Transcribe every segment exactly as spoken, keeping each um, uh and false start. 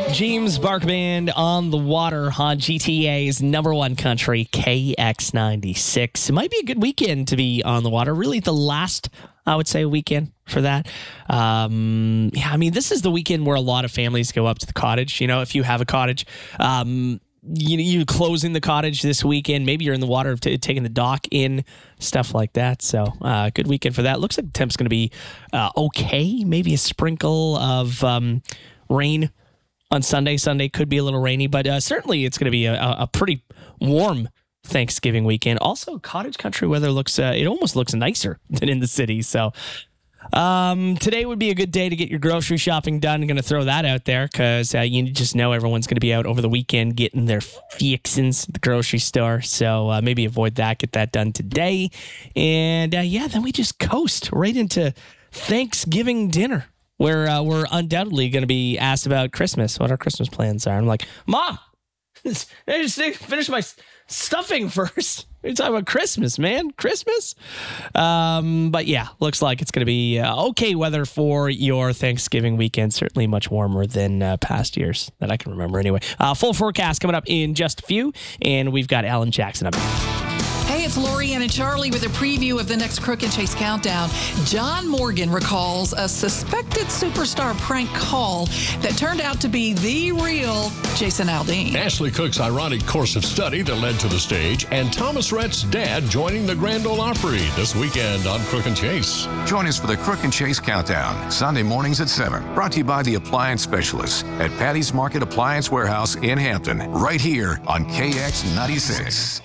James Bark Band on the water on G T A's number one country, K X ninety-six. It might be a good weekend to be on the water. Really the last, I would say, weekend for that. Um, yeah, I mean, this is the weekend where a lot of families go up to the cottage. You know, if you have a cottage, um, you you closing the cottage this weekend. Maybe you're in the water, t- taking the dock in, stuff like that. So, uh, good weekend for that. Looks like the temp's going to be uh, okay. Maybe a sprinkle of um, rain on Sunday. Sunday could be a little rainy, but uh, certainly it's going to be a, a pretty warm Thanksgiving weekend. Also, cottage country weather looks, uh, it almost looks nicer than in the city. So um, today would be a good day to get your grocery shopping done. I'm going to throw that out there because uh, you just know everyone's going to be out over the weekend getting their fixins at the grocery store. So uh, maybe avoid that, get that done today. And uh, yeah, then we just coast right into Thanksgiving dinner, where uh, we're undoubtedly going to be asked about Christmas, what our Christmas plans are. I'm like, Mom, I just finish my stuffing first. We're talking about Christmas, man. Christmas? Um, but yeah, looks like it's going to be uh, okay weather for your Thanksgiving weekend. Certainly much warmer than uh, past years that I can remember anyway. Uh, full forecast coming up in just a few, and we've got Alan Jackson up. Hey, it's Lorianne and Charlie with a preview of the next Crook and Chase Countdown. John Morgan recalls a suspected superstar prank call that turned out to be the real Jason Aldean. Ashley Cook's ironic course of study that led to the stage, and Thomas Rhett's dad joining the Grand Ole Opry this weekend on Crook and Chase. Join us for the Crook and Chase Countdown, Sunday mornings at seven. Brought to you by the Appliance Specialists at Patty's Market Appliance Warehouse in Hampton, right here on K X ninety-six.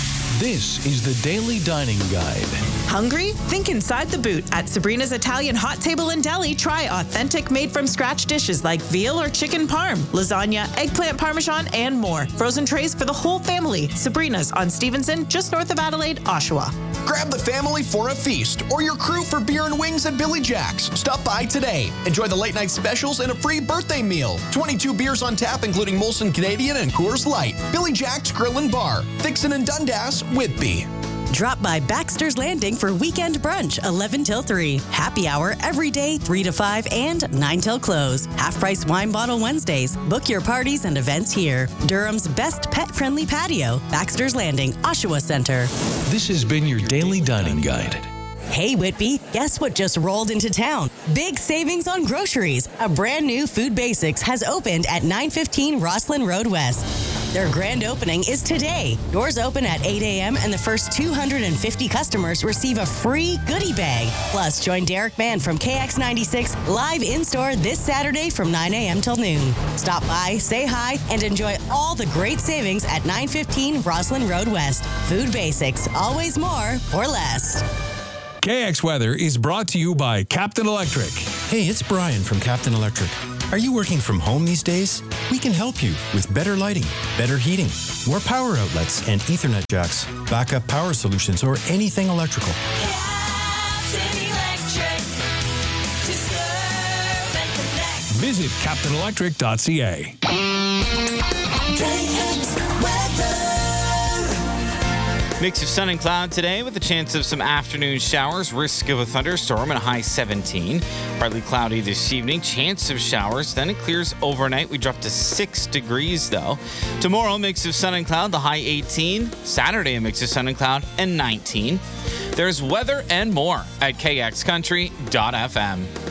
This is the Daily Dining Guide. Hungry? Think inside the boot. At Sabrina's Italian Hot Table and Deli, try authentic made-from-scratch dishes like veal or chicken parm, lasagna, eggplant parmesan, and more. Frozen trays for the whole family. Sabrina's on Stevenson, just north of Adelaide, Oshawa. Grab the family for a feast or your crew for beer and wings at Billy Jack's. Stop by today. Enjoy the late-night specials and a free birthday meal. twenty-two beers on tap, including Molson Canadian and Coors Light. Billy Jack's Grill and Bar. Dixon and Dundas, Whitby. Drop by Baxter's Landing for weekend brunch, eleven till three. Happy hour every day, three to five and nine till close. Half-price wine bottle Wednesdays. Book your parties and events here. Durham's best pet-friendly patio. Baxter's Landing, Oshawa Center. This has been your Daily Dining Guide. Hey, Whitby, guess what just rolled into town? Big savings on groceries. A brand new Food Basics has opened at nine fifteen Rosslyn Road West. Their grand opening is today. Doors open at eight a.m. and the first two hundred fifty customers receive a free goodie bag. Plus, join Derek Mann from K X ninety-six live in-store this Saturday from nine a.m. till noon. Stop by, say hi, and enjoy all the great savings at nine fifteen Rosslyn Road West. Food Basics, always more for less. K X Weather is brought to you by Captain Electric. Hey, it's Brian from Captain Electric. Are you working from home these days? We can help you with better lighting, better heating, more power outlets and Ethernet jacks, backup power solutions, or anything electrical. Captain Electric, to serve and connect. Visit captain electric dot c a. K X Weather. Mix of sun and cloud today with a chance of some afternoon showers, risk of a thunderstorm and a high seventeen. Partly cloudy this evening, chance of showers. Then it clears overnight. We drop to six degrees though. Tomorrow, mix of sun and cloud, the high eighteen. Saturday, a mix of sun and cloud and nineteen. There's weather and more at k x country dot f m.